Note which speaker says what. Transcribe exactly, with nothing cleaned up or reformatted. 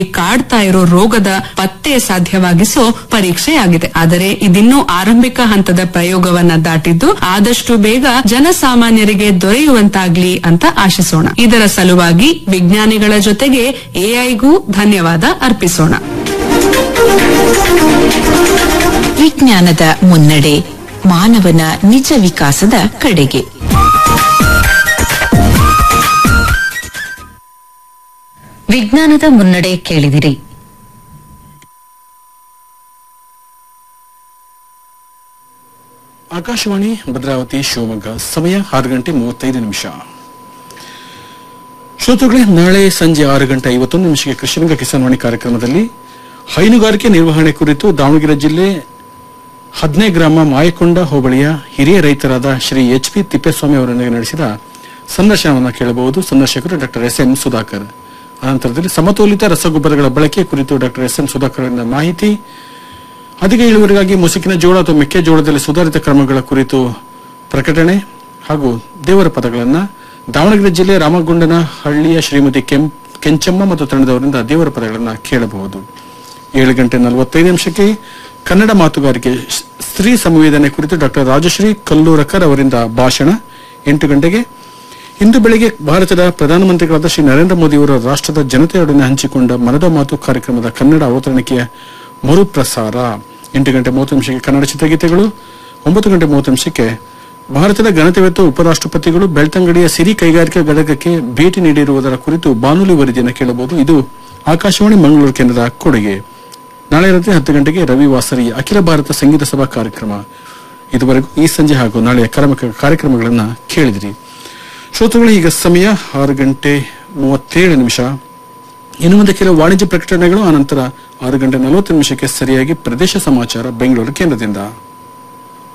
Speaker 1: ಕಾಡ್ತಾ ಇರೋ ರೋಗದ ಪತ್ತೆ ಸಾಧ್ಯವಾಗಿಸೋ ಪರೀಕ್ಷೆಯಾಗಿದೆ. ಆದರೆ ಇದಿನ್ನೂ ಆರಂಭಿಕ ಹಂತದ ಪ್ರಯೋಗವನ್ನ ದಾಟಿದ್ದು ಆದಷ್ಟು ಬೇಗ ಜನಸಾಮಾನ್ಯರಿಗೆ ದೊರೆಯುವಂತಾಗ್ಲಿ ಅಂತ ಆಶಿಸೋಣ. ಇದರ ಸಲುವಾಗಿ ವಿಜ್ಞಾನಿಗಳ ಜೊತೆಗೆ ಎಐಗೂ ಧನ್ಯವಾದ ಅರ್ಪಿಸೋಣ.
Speaker 2: ವಿಜ್ಞಾನದ ಮುನ್ನಡೆ ಮಾನವನ ನಿಜ ವಿಕಾಸದ ಕಡೆಗೆ. ವಿಜ್ಞಾನದ ಮುನ್ನಡೆ ಕೇಳಿದಿರಿ.
Speaker 3: ಆಕಾಶವಾಣಿ ಭದ್ರಾವತಿ ಶಿವಮೊಗ್ಗ. ಸಮಯ ಆರು ಗಂಟೆ ಮೂವತ್ತೈದು ನಿಮಿಷ. ಶ್ರೋತೃಗಳೇ, ನಾಳೆ ಸಂಜೆ ಆರು ಗಂಟೆ ಐವತ್ತೊಂದು ನಿಮಿಷಕ್ಕೆ ಕೃಷಿರಂಗ ಕಿಸಾನ್ವಾಣಿ ಕಾರ್ಯಕ್ರಮದಲ್ಲಿ ಹೈನುಗಾರಿಕೆ ನಿರ್ವಹಣೆ ಕುರಿತು ದಾವಣಗೆರೆ ಜಿಲ್ಲೆ ಹದ್ನೇ ಗ್ರಾಮ ಮಾಯಕೊಂಡ ಹೋಬಳಿಯ ಹಿರಿಯ ರೈತರಾದ ಶ್ರೀ ಎಚ್ ಪಿ ತಿಪ್ಪೇಸ್ವಾಮಿ ಅವರೊಂದಿಗೆ ನಡೆಸಿದ ಸಂದರ್ಶನವನ್ನು ಕೇಳಬಹುದು. ಸಂದರ್ಶಕರು ಡಾಕ್ಟರ್ ಎಸ್ ಎಂ ಸುಧಾಕರ್. ಅನಂತರದಲ್ಲಿ ಸಮತೋಲಿತ ರಸಗೊಬ್ಬರಗಳ ಬಳಕೆ ಕುರಿತು ಡಾಕ್ಟರ್ ಎಸ್ ಎಂ ಸುಧಾಕರ್ ಅವರಿಂದ ಮಾಹಿತಿ. ಅಧಿಕ ಇಳುವರಿಗಾಗಿ ಮುಸುಕಿನ ಜೋಳ ಅಥವಾ ಮೆಕ್ಕೆಜೋಳದಲ್ಲಿ ಸುಧಾರಿತ ಕ್ರಮಗಳ ಕುರಿತು ಪ್ರಕಟಣೆ ಹಾಗೂ ದೇವರ ಪದಗಳನ್ನು ದಾವಣಗೆರೆ ಜಿಲ್ಲೆ ರಾಮಗುಂಡನ ಹಳ್ಳಿಯ ಶ್ರೀಮತಿ ಕೆಂಚಮ್ಮ ಮತ್ತು ತಂಡದವರಿಂದ ದೇವರ ಪದಗಳನ್ನು ಕೇಳಬಹುದು. ಏಳು ಗಂಟೆ ನಲವತ್ತೈದು ನಿಮಿಷಕ್ಕೆ ಕನ್ನಡ ಮಾತುಗಾರಿಕೆ ಸ್ತ್ರೀ ಸಂವೇದನೆ ಕುರಿತು ಡಾಕ್ಟರ್ ರಾಜಶ್ರೀ ಕಲ್ಲೂರಕರ್ ಅವರಿಂದ ಭಾಷಣ. ಎಂಟು ಗಂಟೆಗೆ ಇಂದು ಬೆಳಗ್ಗೆ ಭಾರತದ ಪ್ರಧಾನಮಂತ್ರಿಗಳಾದ ಶ್ರೀ ನರೇಂದ್ರ ಮೋದಿಯವರು ರಾಷ್ಟ್ರದ ಜನತೆಯೊಡನೆ ಹಂಚಿಕೊಂಡ ಮನದ ಮಾತು ಕಾರ್ಯಕ್ರಮದ ಕನ್ನಡ ಅವತರಣಿಕೆಯ ಮರುಪ್ರಸಾರ. ಎಂಟು ಗಂಟೆ ಮೂವತ್ತು ನಿಮಿಷಕ್ಕೆ ಕನ್ನಡ ಚಿತ್ರಗೀತೆಗಳು. ಒಂಬತ್ತು ಗಂಟೆ ಮೂವತ್ತು ನಿಮಿಷಕ್ಕೆ ಭಾರತದ ಘನತೆವೆತ್ತ ಉಪರಾಷ್ಟ್ರಪತಿಗಳು ಬೆಳ್ತಂಗಡಿಯ ಸಿರಿ ಕೈಗಾರಿಕಾ ಘಟಕಕ್ಕೆ ಭೇಟಿ ನೀಡಿರುವುದರ ಕುರಿತು ಬಾನುಲಿ ವರದಿಯನ್ನು ಕೇಳಬಹುದು. ಇದು ಆಕಾಶವಾಣಿ ಮಂಗಳೂರು ಕೇಂದ್ರದ ಕೊಡುಗೆ. ನಾಳೆ ರಾತ್ರಿ ಹತ್ತು ಗಂಟೆಗೆ ರವಿ ವಾಸರಿ ಅಖಿಲ ಭಾರತ ಸಂಗೀತ ಸಭಾ ಕಾರ್ಯಕ್ರಮ. ಇದುವರೆಗೂ ಈ ಸಂಜೆ ಹಾಗೂ ನಾಳೆಯ ಕಾರ್ಯಕ್ರಮಗಳನ್ನು ಕೇಳಿದಿರಿ. ಶ್ರೋತೃಗಳು, ಈಗ ಸಮಯ ಆರು ಗಂಟೆ ಮೂವತ್ತೇಳು ನಿಮಿಷ. ಇನ್ನು ಮುಂದೆ ಕೆಲವು ವಾಣಿಜ್ಯ ಪ್ರಕಟಣೆಗಳು. ಅನಂತರ ಆರು ಗಂಟೆ ನಲವತ್ತು ನಿಮಿಷಕ್ಕೆ ಸರಿಯಾಗಿ ಪ್ರದೇಶ ಸಮಾಚಾರ ಬೆಂಗಳೂರು ಕೇಂದ್ರದಿಂದ.